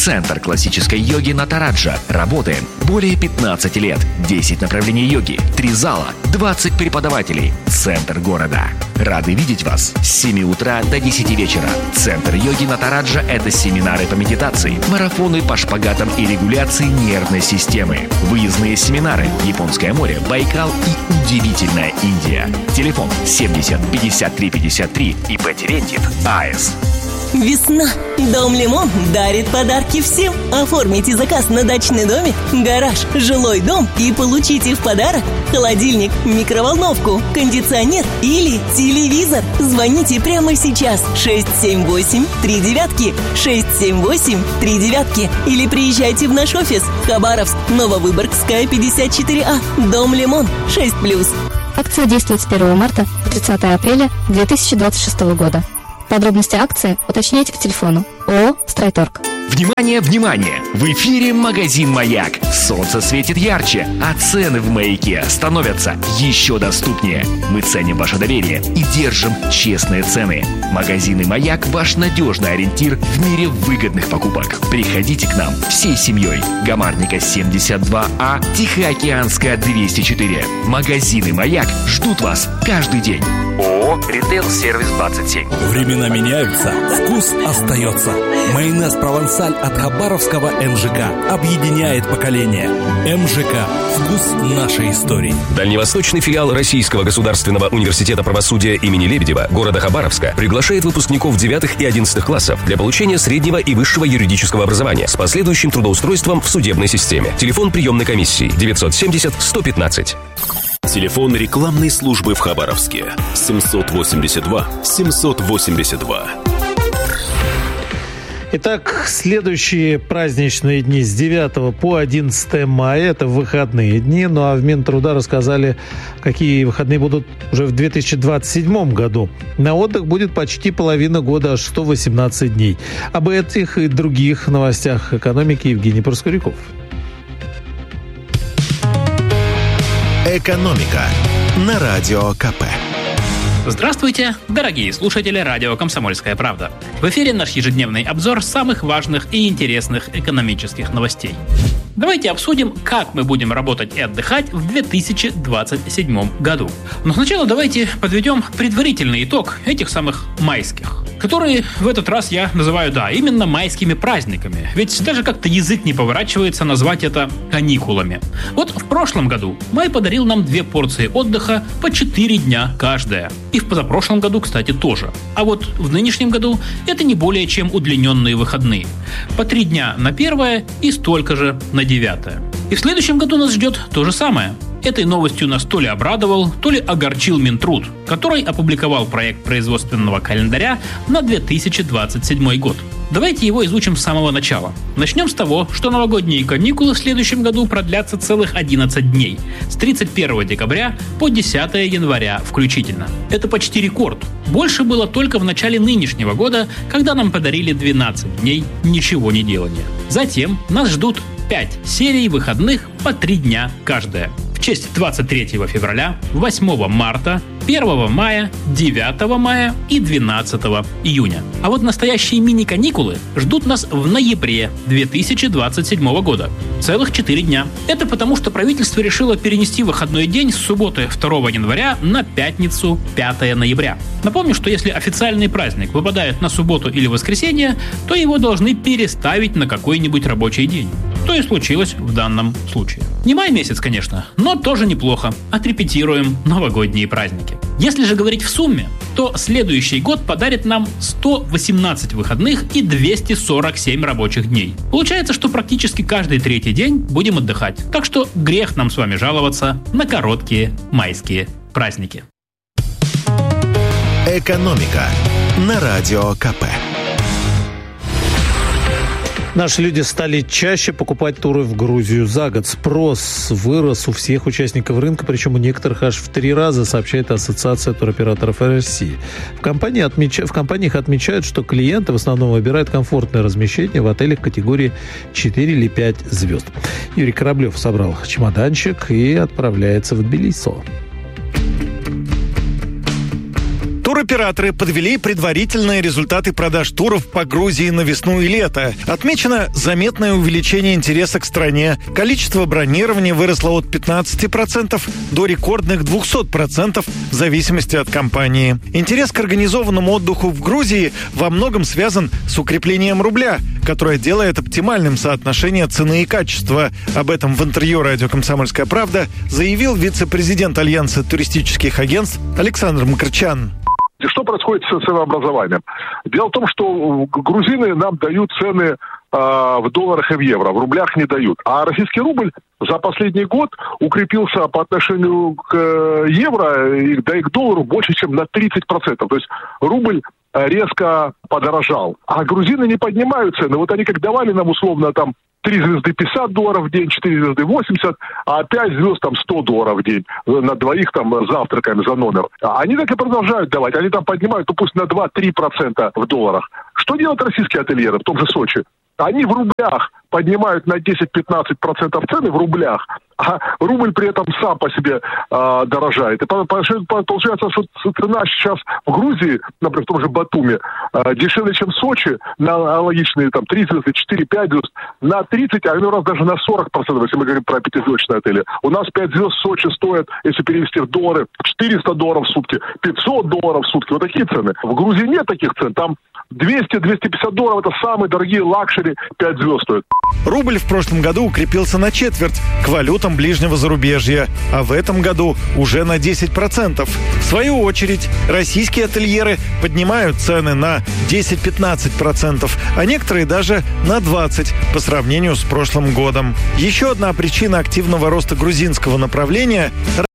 Центр классической йоги Натараджа. Работаем более 15 лет. 10 направлений йоги, 3 зала, 20 преподавателей. Центр города. Рады видеть вас с 7 утра до 10 вечера. Центр йоги Натараджа – это семинары по медитации, марафоны по шпагатам и регуляции нервной системы, выездные семинары, Японское море, Байкал и удивительная Индия. Телефон 70 53 53 ИП Терентьев АЭС. Весна. Дом Лимон дарит подарки всем. Оформите заказ на дачный домик, гараж, жилой дом и получите в подарок холодильник, микроволновку, кондиционер или телевизор. Звоните прямо сейчас 678-39, 678-39 или приезжайте в наш офис Хабаровск, Нововыборгская, 54А, Дом Лимон, 6+. Акция действует с 1 марта по 30 апреля 2026 года. Подробности акции уточняйте по телефону ООО «Стройторг». Внимание, внимание! В эфире магазин «Маяк». Солнце светит ярче, а цены в «Маяке» становятся еще доступнее. Мы ценим ваше доверие и держим честные цены. Магазины «Маяк» – ваш надежный ориентир в мире выгодных покупок. Приходите к нам всей семьей. Гамарника 72А, Тихоокеанская 204. Магазины «Маяк» ждут вас каждый день. ООО «Ритейл Сервис 27». Времена меняются, вкус остается. Майонез «Провансаль» от Хабаровского МЖК объединяет поколения. МЖК – вкус нашей истории. Дальневосточный филиал Российского государственного университета правосудия имени Лебедева города Хабаровска приглашает выпускников 9 и 11 классов для получения среднего и высшего юридического образования с последующим трудоустройством в судебной системе. Телефон приемной комиссии 970-115. Телефон рекламной службы в Хабаровске 782 782. Итак, следующие праздничные дни с 9 по 11 мая – это выходные дни. Ну а в Минтруда рассказали, какие выходные будут уже в 2027 году. На отдых будет почти половина года, аж 118 дней. Об этих и других новостях экономики Евгений Проскуряков. «Экономика» на Радио КП. Здравствуйте, дорогие слушатели радио «Комсомольская правда». В эфире наш ежедневный обзор самых важных и интересных экономических новостей. Давайте обсудим, как мы будем работать и отдыхать в 2027 году. Но сначала давайте подведем предварительный итог этих самых майских, которые в этот раз я называю, именно майскими праздниками. Ведь даже как-то язык не поворачивается назвать это каникулами. Вот в прошлом году май подарил нам 2 порции отдыха по 4 дня каждая. И в позапрошлом году, кстати, тоже. А вот в нынешнем году это не более чем удлиненные выходные. По 3 дня на 1 и столько же на 9. И в следующем году нас ждет то же самое. Этой новостью нас то ли обрадовал, то ли огорчил Минтруд, который опубликовал проект производственного календаря на 2027 год. Давайте его изучим с самого начала. Начнем с того, что новогодние каникулы в следующем году продлятся целых 11 дней, с 31 декабря по 10 января включительно. Это почти рекорд. Больше было только в начале нынешнего года, когда нам подарили 12 дней ничего не делания. Затем нас ждут 5 серий выходных по 3 дня каждая. В честь 23 февраля, 8 марта, 1 мая, 9 мая и 12 июня. А вот настоящие мини-каникулы ждут нас в ноябре 2027 года. Целых 4 дня. Это потому, что правительство решило перенести выходной день с субботы 2 января на пятницу 5 ноября. Напомню, что если официальный праздник выпадает на субботу или воскресенье, то его должны переставить на какой-нибудь рабочий день. Что и случилось в данном случае. Не май месяц, конечно, но тоже неплохо. Отрепетируем новогодние праздники. Если же говорить в сумме, то следующий год подарит нам 118 выходных и 247 рабочих дней. Получается, что практически каждый 3-й день будем отдыхать. Так что грех нам с вами жаловаться на короткие майские праздники. «Экономика» на Радио КП. Наши люди стали чаще покупать туры в Грузию за год. Спрос вырос у всех участников рынка, причем у некоторых аж в 3 раза, сообщает Ассоциация туроператоров России. В компаниях отмечают, что клиенты в основном выбирают комфортное размещение в отелях категории 4 или 5 звезд. Юрий Кораблев собрал чемоданчик и отправляется в Тбилиси. Туроператоры подвели предварительные результаты продаж туров по Грузии на весну и лето. Отмечено заметное увеличение интереса к стране. Количество бронирований выросло от 15% до рекордных 200% в зависимости от компании. Интерес к организованному отдыху в Грузии во многом связан с укреплением рубля, которое делает оптимальным соотношение цены и качества. Об этом в интервью радио «Комсомольская правда» заявил вице-президент Альянса туристических агентств Александр Макарчан. Что происходит с ценообразованием? Дело в том, что грузины нам дают цены в долларах и в евро, в рублях не дают. А российский рубль за последний год укрепился по отношению к евро, да и к доллару больше, чем на 30%. То есть рубль резко подорожал. А грузины не поднимают цены. Вот они как давали нам условно там 3 звезды $50 в день, 4 звезды $80, а 5 звезд там $100 в день. На двоих там завтракаем за номер. Они так и продолжают давать. Они там поднимают, ну пусть на 2-3% в долларах. Что делают российские ательеры в том же Сочи? Они в рублях поднимают на 10-15% цены в рублях, а рубль при этом сам по себе дорожает. И получается, что цена сейчас в Грузии, например, в том же Батуми, дешевле, чем в Сочи, на аналогичные там 3 звезды, 4-5 звезд, на 30, а иной раз даже на 40%, если мы говорим про пятизвездочные отели. У нас 5 звезд в Сочи стоят, если перевести в доллары, $400 в сутки, $500 в сутки. Вот такие цены. В Грузии нет таких цен. Там $200-250 это самые дорогие лакшери, 5 звезд стоят. Рубль в прошлом году укрепился на четверть к валютам ближнего зарубежья, а в этом году уже на 10%. В свою очередь, российские ательеры поднимают цены на 10-15%, а некоторые даже на 20% по сравнению с прошлым годом. Еще одна причина активного роста грузинского направления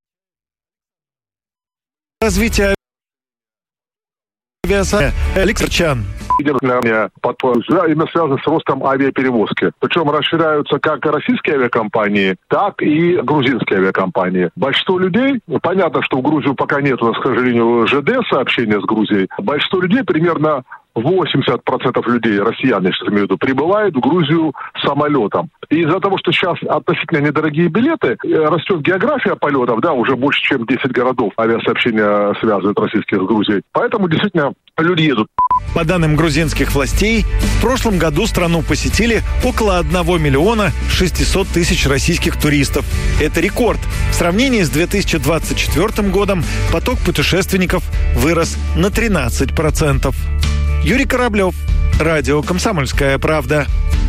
– развитие авиации. Александр именно связано с ростом авиаперевозки. Причем расширяются как российские авиакомпании, так и грузинские авиакомпании. Большинство людей, понятно, что в Грузию пока нет у нас, к сожалению, ЖД сообщения с Грузией. Большинство людей, примерно 80% людей, россиян, я сейчас имею в виду, прибывают в Грузию самолетом. И из-за того, что сейчас относительно недорогие билеты, растет география полетов, да, уже больше, чем 10 городов авиасообщения связывают российских с Грузией. Поэтому действительно люди едут. По данным грузинских властей, в прошлом году страну посетили около 1 миллиона 600 тысяч российских туристов. Это рекорд. В сравнении с 2024 годом поток путешественников вырос на 13%. Юрий Кораблев, радио «Комсомольская правда».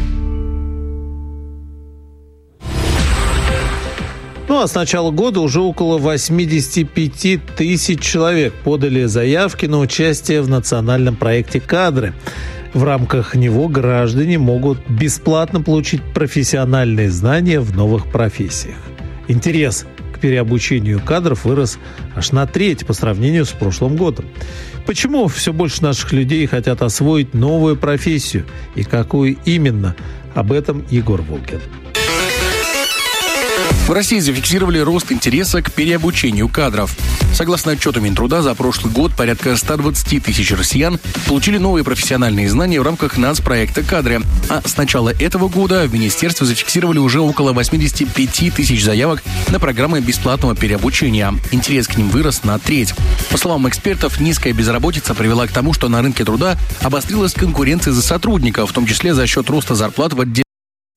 Ну а с начала года уже около 85 тысяч человек подали заявки на участие в национальном проекте «Кадры». В рамках него граждане могут бесплатно получить профессиональные знания в новых профессиях. Интерес к переобучению кадров вырос аж на треть по сравнению с прошлым годом. Почему все больше наших людей хотят освоить новую профессию и какую именно? Об этом Егор Волгин. В России зафиксировали рост интереса к переобучению кадров. Согласно отчету Минтруда, за прошлый год порядка 120 тысяч россиян получили новые профессиональные знания в рамках нацпроекта «Кадры». А с начала этого года в министерстве зафиксировали уже около 85 тысяч заявок на программы бесплатного переобучения. Интерес к ним вырос на треть. По словам экспертов, низкая безработица привела к тому, что на рынке труда обострилась конкуренция за сотрудников, в том числе за счет роста зарплат в отделе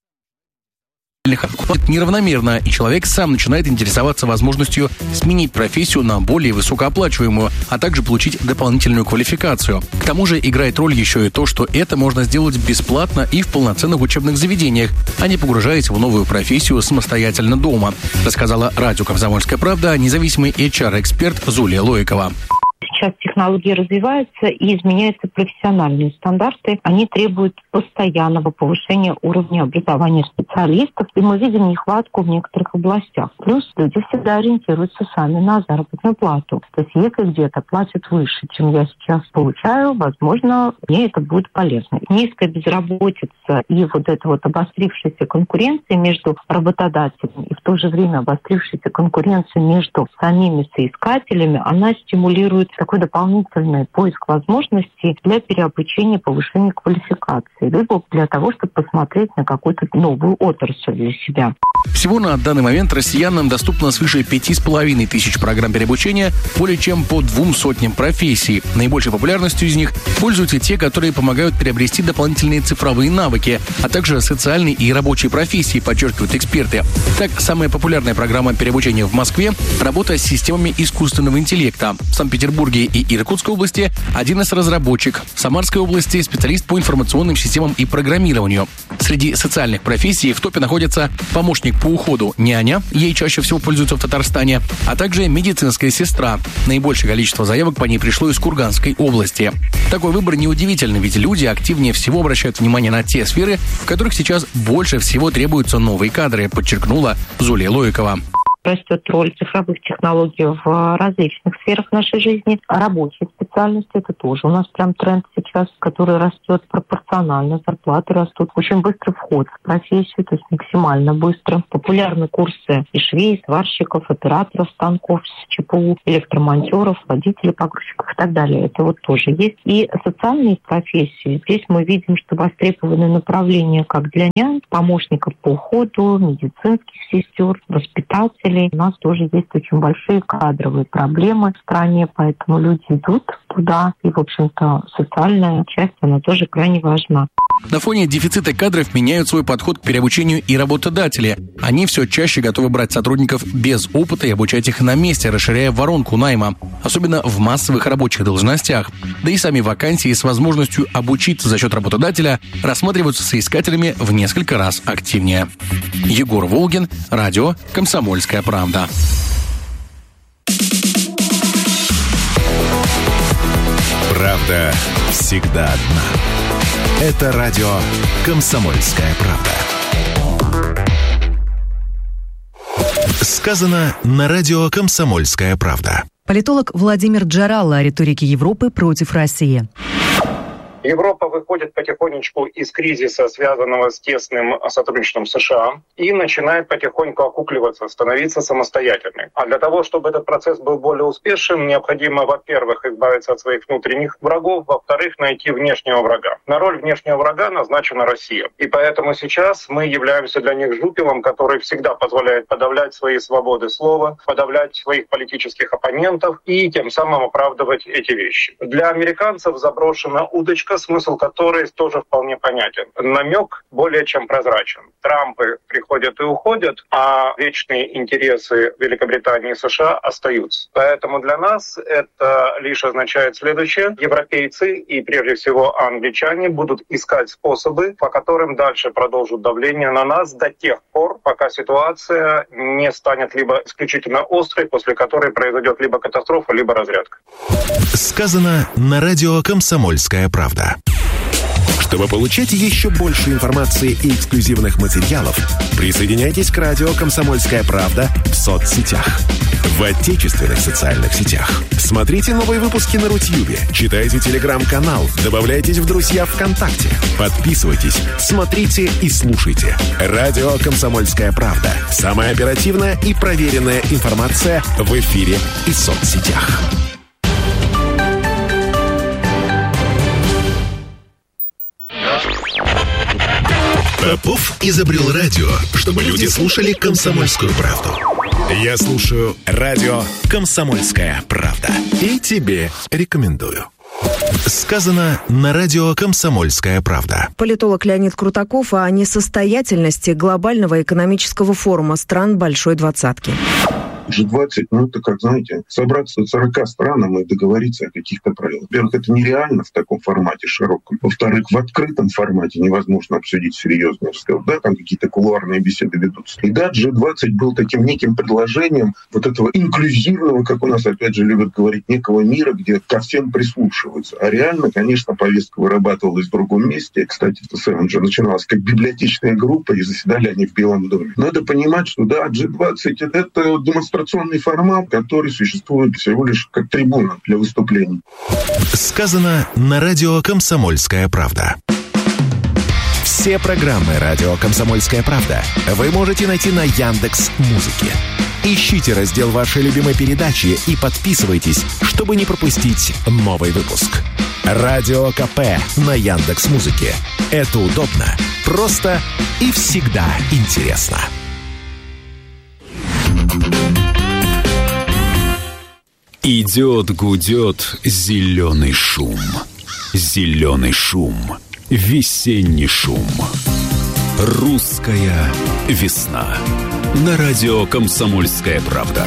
неравномерно, и человек сам начинает интересоваться возможностью сменить профессию на более высокооплачиваемую, а также получить дополнительную квалификацию. К тому же играет роль еще и то, что это можно сделать бесплатно и в полноценных учебных заведениях, а не погружаясь в новую профессию самостоятельно дома, рассказала радио «Комсомольская правда» независимый HR-эксперт Зулия Лоикова. Сейчас технологии развиваются и изменяются профессиональные стандарты. Они требуют постоянного повышения уровня образования специалистов, и мы видим нехватку в некоторых областях. Плюс люди всегда ориентируются сами на заработную плату. То есть если где-то платят выше, чем я сейчас получаю, возможно, мне это будет полезно. Низкая безработица и вот эта вот обострившаяся конкуренция между работодателями и в то же время обострившаяся конкуренция между самими соискателями, она стимулирует такой дополнительный поиск возможностей для переобучения, повышения квалификации, либо для того, чтобы посмотреть на какую-то новую отрасль для себя. Всего на данный момент россиянам доступно свыше 5500 программ переобучения более чем по 200 профессий. Наибольшей популярностью из них пользуются те, которые помогают приобрести дополнительные цифровые навыки, а также социальные и рабочие профессии, подчеркивают эксперты. Так, самая популярная программа переобучения в Москве – работа с системами искусственного интеллекта. В Санкт-Петербурге и Иркутской области – 1С-разработчик. В Самарской области – специалист по информационным системам и программированию. Среди социальных профессий в топе находятся помощник по уходу, няня, ей чаще всего пользуются в Татарстане, а также медицинская сестра. Наибольшее количество заявок по ней пришло из Курганской области. Такой выбор неудивительный, ведь люди активнее всего обращают внимание на те сферы, в которых сейчас больше всего требуются новые кадры, подчеркнула Зулия Лоикова. Растет роль цифровых технологий в различных сферах нашей жизни. А рабочие специальности – это тоже у нас прям тренд сейчас, который растет пропорционально. Зарплаты растут. Очень быстрый вход в профессию, то есть максимально быстро. Популярны курсы и швей, сварщиков, операторов станков с ЧПУ, электромонтеров, водителей, погрузчиков и так далее. Это вот тоже есть. И социальные профессии. Здесь мы видим, что востребованы направления как для нянь, помощников по уходу, медицинских сестер, воспитателей. У нас тоже есть очень большие кадровые проблемы в стране, поэтому люди идут туда. И, в общем-то, социальная часть, она тоже крайне важна. На фоне дефицита кадров меняют свой подход к переобучению и работодатели. Они все чаще готовы брать сотрудников без опыта и обучать их на месте, расширяя воронку найма, особенно в массовых рабочих должностях. Да и сами вакансии с возможностью обучиться за счет работодателя рассматриваются соискателями в несколько раз активнее. Егор Волгин, радио «Комсомольская правда». Правда всегда одна. Это радио «Комсомольская правда». Сказано на радио «Комсомольская правда». Политолог Владимир Джаралла о риторике Европы против России. Европа выходит потихонечку из кризиса, связанного с тесным сотрудничеством США, и начинает потихоньку окукливаться, становиться самостоятельной. А для того, чтобы этот процесс был более успешным, необходимо, во-первых, избавиться от своих внутренних врагов, во-вторых, найти внешнего врага. На роль внешнего врага назначена Россия. И поэтому сейчас мы являемся для них жупелом, который всегда позволяет подавлять свои свободы слова, подавлять своих политических оппонентов и тем самым оправдывать эти вещи. Для американцев заброшена удочка, смысл которой тоже вполне понятен. Намек более чем прозрачен. Трампы приходят и уходят, а вечные интересы Великобритании и США остаются. Поэтому для нас это лишь означает следующее. Европейцы и прежде всего англичане будут искать способы, по которым дальше продолжат давление на нас до тех пор, пока ситуация не станет либо исключительно острой, после которой произойдет либо катастрофа, либо разрядка. Сказано на радио «Комсомольская правда». Чтобы получать еще больше информации и эксклюзивных материалов, присоединяйтесь к радио «Комсомольская правда» в соцсетях. В отечественных социальных сетях. Смотрите новые выпуски на Рутьюбе, читайте телеграм-канал, добавляйтесь в друзья ВКонтакте, подписывайтесь, смотрите и слушайте. Радио «Комсомольская правда». Самая оперативная и проверенная информация в эфире и соцсетях. Попов изобрел радио, чтобы люди слушали «Комсомольскую правду». Я слушаю радио «Комсомольская правда». И тебе рекомендую. Сказано на радио «Комсомольская правда». Политолог Леонид Крутаков о несостоятельности глобального экономического форума стран Большой Двадцатки. G20, это как, знаете, собраться 40 странам и договориться о каких-то правилах. Во-первых, это нереально в таком формате широком. Во-вторых, в открытом формате невозможно обсудить серьезно. Да, там какие-то кулуарные беседы ведутся. И да, G20 был таким неким предложением вот этого инклюзивного, как у нас опять же любят говорить, некого мира, где ко всем прислушиваются. А реально, конечно, повестка вырабатывалась в другом месте. Кстати, в ТСМ же начиналась как библиотечная группа, и заседали они в Белом доме. Надо понимать, что да, G20 — это демонстрационный формат, который существует всего лишь как трибуна для выступлений. Сказано на радио «Комсомольская правда». Все программы радио «Комсомольская правда» вы можете найти на Яндекс.Музыке. Ищите раздел вашей любимой передачи и подписывайтесь, чтобы не пропустить новый выпуск. Радио КП на Яндекс.Музыке. Это удобно, просто и всегда интересно. Идет, гудет зеленый шум. Зеленый шум. Весенний шум. Русская весна. На радио «Комсомольская правда».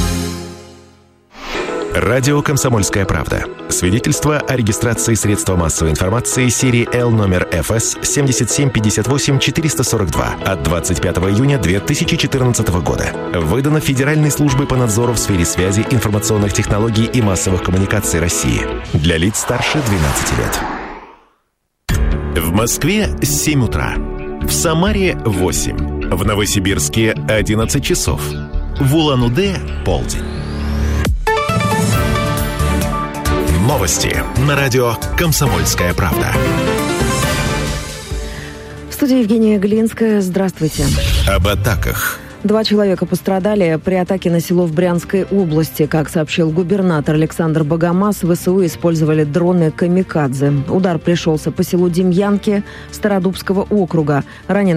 Радио «Комсомольская правда». Свидетельство о регистрации средства массовой информации серии L номер ФС 7758-442 от 25 июня 2014 года. Выдано Федеральной службой по надзору в сфере связи, информационных технологий и массовых коммуникаций России. Для лиц старше 12 лет. В Москве 7 утра. В Самаре 8. В Новосибирске 11 часов. В Улан-Удэ полдень. Новости на радио «Комсомольская правда». В студии Евгения Глинская. Здравствуйте. Об атаках. 2 человека пострадали при атаке на село в Брянской области. Как сообщил губернатор Александр Богомаз, ВСУ использовали дроны «Камикадзе». Удар пришелся по селу Демьянки Стародубского округа. Ранее